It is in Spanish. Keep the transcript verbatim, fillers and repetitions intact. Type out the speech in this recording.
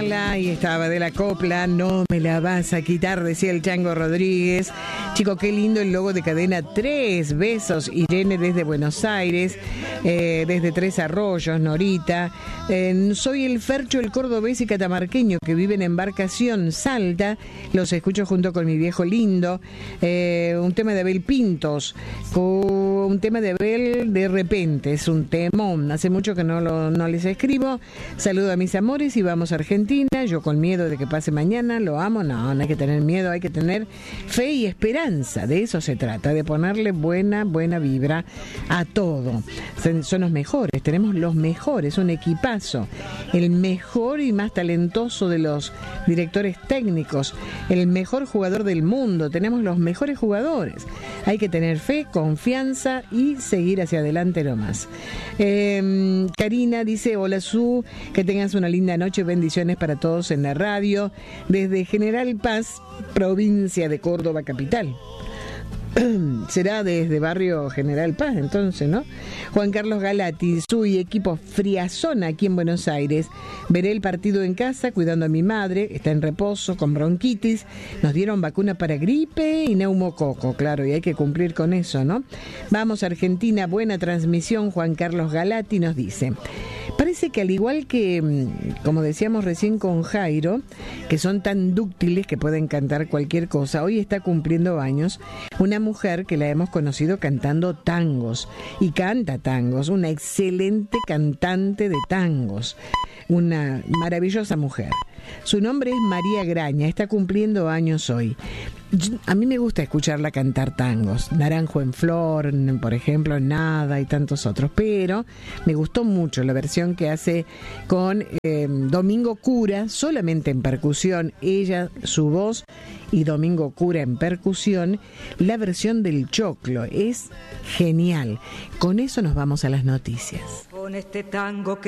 Carla, y estaba de la copla, no me la vas a quitar, decía el Chango Rodríguez. Chico, qué lindo el logo de Cadena tres. Besos, Irene desde Buenos Aires, eh, desde Tres Arroyos, Norita. Eh, soy el Fercho, el cordobés y catamarqueño que vive en Embarcación, Salta. Los escucho junto con mi viejo lindo. Eh, un tema de Abel Pintos, un tema de Abel de repente, es un temón. Hace mucho que no, lo, no les escribo. Saludo a mis amores y vamos a Argentina. Yo con miedo de que pase mañana, lo amo. No, no hay que tener miedo, hay que tener fe y esperanza. De eso se trata, de ponerle buena, buena vibra a todo. Son los mejores, tenemos los mejores, un equipazo. El mejor y más talentoso de los directores técnicos, el mejor jugador del mundo. Tenemos los mejores jugadores. Hay que tener fe, confianza y seguir hacia adelante nomás. Eh, Karina dice: hola Su, que tengas una linda noche, bendiciones para todos en la radio, desde General Paz, provincia de Córdoba capital. Será desde barrio General Paz, entonces, ¿no? Juan Carlos Galati, su y equipo Friazón aquí en Buenos Aires. Veré el partido en casa cuidando a mi madre, está en reposo con bronquitis. Nos dieron vacuna para gripe y neumococo, claro, y hay que cumplir con eso, ¿no? Vamos a Argentina, buena transmisión. Juan Carlos Galati nos dice: parece que al igual que, como decíamos recién con Jairo, que son tan dúctiles que pueden cantar cualquier cosa, hoy está cumpliendo años una mujer que la hemos conocido cantando tangos, y canta tangos, una excelente cantante de tangos, una maravillosa mujer. Su nombre es María Graña, está cumpliendo años hoy. A mí me gusta escucharla cantar tangos, Naranjo en Flor, por ejemplo, Nada y tantos otros, pero me gustó mucho la versión que hace con eh, Domingo Cura, solamente en percusión, ella, su voz, y Domingo Cura en percusión. La versión del Choclo es genial. Con eso nos vamos a las noticias. Con este tango que